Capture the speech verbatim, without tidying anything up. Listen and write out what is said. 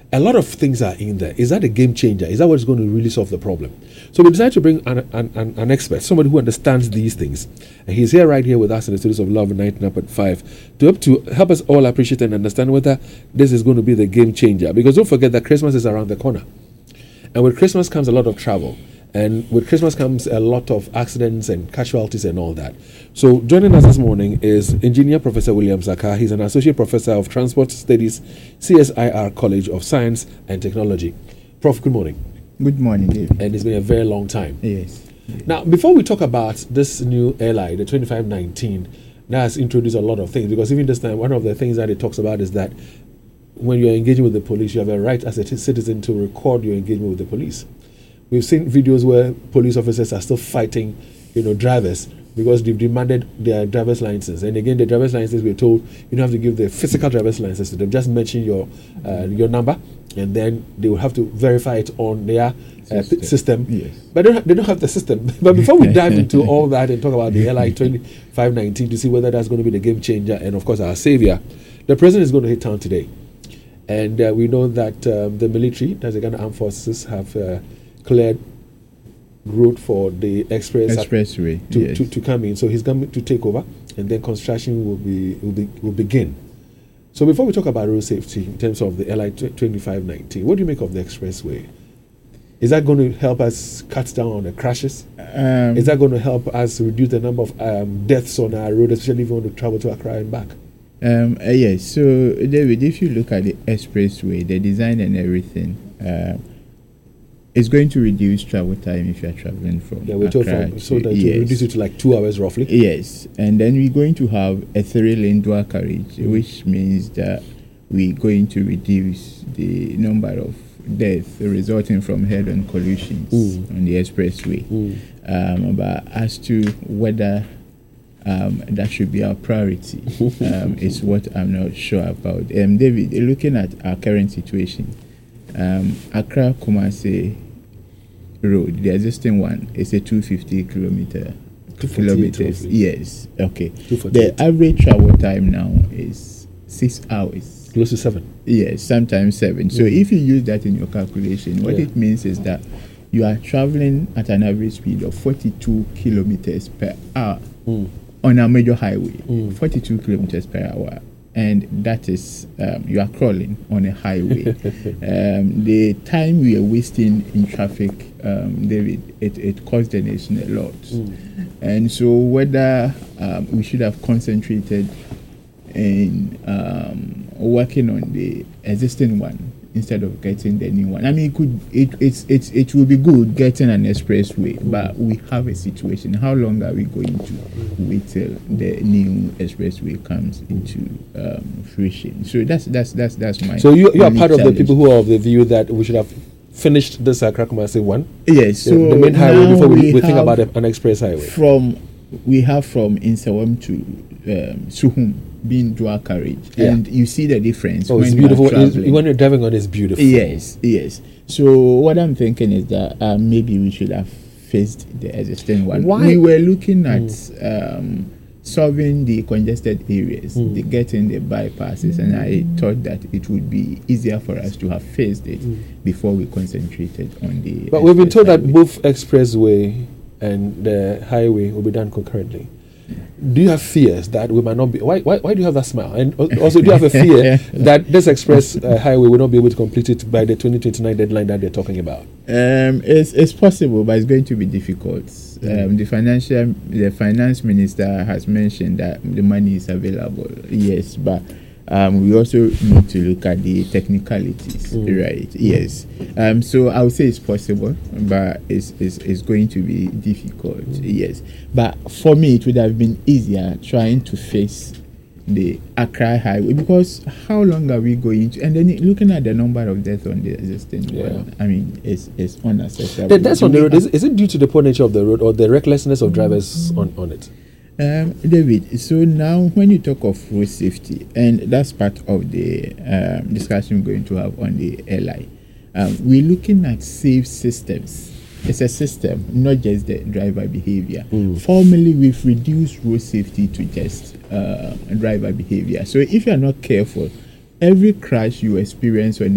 a lot of things are in there. Is that a game changer? Is that what's going to really solve the problem? So we decided to bring an, an, an, an expert, somebody who understands these things. And he's here right here with us in the studios of Love ninety-nine point five to help, to help us all appreciate and understand whether this is going to be the game changer. Because don't forget that Christmas is around the corner. And with Christmas comes a lot of travel. And with Christmas comes a lot of accidents and casualties and all that. So joining us this morning is Engineer Professor William Zaka. He's an Associate Professor of Transport Studies, C S I R College of Science and Technology. Prof, good morning. Good morning, David. And it's been a very long time. Yes. yes. Now, before we talk about this new airline, the twenty-five nineteen, that has introduced a lot of things. Because even this time, one of the things that it talks about is that when you're engaging with the police, you have a right as a t- citizen to record your engagement with the police. We've seen videos where police officers are still fighting, you know, drivers because they've demanded their driver's license. And again, the driver's license, we're told you don't have to give the physical driver's license to them. Just mention your uh, your number, and then they will have to verify it on their uh, system. system. Yes. But they don't, they don't have the system. But before we dive into all that and talk about the L I twenty-five nineteen to see whether that's going to be the game changer and, of course, our savior, the president is going to hit town today. And uh, we know that um, the military, that's the Ghana Armed Forces, have uh, cleared route for the express expressway to, yes. to, to come in. So he's coming to take over, and then construction will be will be will begin. So before we talk about road safety in terms of the L I twenty-five nineteen, what do you make of the expressway? Is that going to help us cut down on the crashes? Um, Is that going to help us reduce the number of um, deaths on our road, especially if you want to travel to Accra and back? Um, uh, yes. So, David, if you look at the expressway, the design and everything, uh, it's going to reduce travel time if you are traveling from yeah, we're told Accra from, so that yes. to reduce it to like two hours roughly. Yes, and then we're going to have a three-lane dual carriage, mm. which means that we're going to reduce the number of deaths resulting from head-on collisions mm. on the expressway. Mm. Um, but as to whether um, that should be our priority um, is what I'm not sure about. Um, David, looking at our current situation, um, Accra Kumasi road, the existing one, is a two hundred fifty kilometer kilometers. Yes, okay. The average travel time now is six hours. Close to seven. Yes, sometimes seven. So mm. if you use that in your calculation, what yeah. it means is that you are traveling at an average speed of forty-two kilometers per hour mm. on a major highway. Mm. forty-two kilometers per hour. And that is, um, you are crawling on a highway. um, the time we are wasting in traffic, um, David, it, it costs the nation a lot. Mm. And so whether um, we should have concentrated in um, working on the existing one instead of getting the new one. I mean, it could it it's it's it will be good getting an expressway, but we have a situation. How long are we going to wait till the new expressway comes into um, fruition? So that's that's that's that's my. So you you are part challenge. of the people who are of the view that we should have finished this Accra Kumasi one. Yes. So the, the main highway before we, we, we think about an express highway. From we have from Insawam to um, Suhum being dual carriage, yeah. and you see the difference. Oh, when it's beautiful. It's, when you're driving on, it's beautiful. Yes, yes. So what I'm thinking is that uh, maybe we should have faced the existing one. Why? We were looking at mm. um, solving the congested areas, mm. the getting the bypasses, mm. and I thought that it would be easier for us to have faced it mm. before we concentrated on the. But we've been told highway. that both expressway and the highway will be done concurrently. Do you have fears that we might not be? Why, why, why do you have that smile? And also, do you have a fear that this express uh, highway will not be able to complete it by the twenty twenty-nine deadline that they're talking about? Um, it's it's possible, but it's going to be difficult. Mm. Um, the financial, the finance minister has mentioned that the money is available. Yes, but um, we also need to look at the technicalities, mm. right? Yes. Um, so I would say it's possible, but it's, it's, it's going to be difficult, mm. yes. But for me, it would have been easier trying to face the Accra highway, because how long are we going to? And then looking at the number of deaths on the existing yeah. road, I mean, it's, it's unacceptable. The deaths on the road, is, is it due to the poor nature of the road or the recklessness of drivers mm. on, on it? Um, David, so now when you talk of road safety, and that's part of the um, discussion we're going to have on the L I, um, we're looking at safe systems. It's a system, not just the driver behavior. Mm. Formerly, we've reduced road safety to just uh, driver behavior. So if you're not careful, every crash you experience on